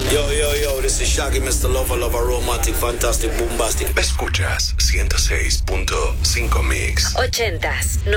Yo, this is Shaggy, Mr. Lover, romantic, fantastic, bombastic. Escuchas 106.5 Mix. 80s.